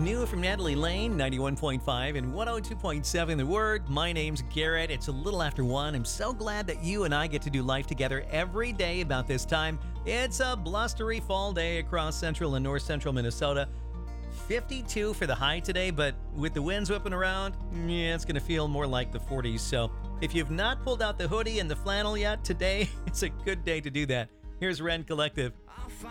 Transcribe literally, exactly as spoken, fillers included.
New from Natalie Lane, ninety-one point five and one oh two point seven The Word. My name's Garrett. It's a little after one. I'm so glad that you and I get to do life together every day about this time. It's a blustery fall day across central and north central Minnesota. fifty-two for the high today, but with the winds whipping around, yeah, it's going to feel more like the forties. So if you've not pulled out the hoodie and the flannel yet, today it's a good day to do that. Here's Ren Collective.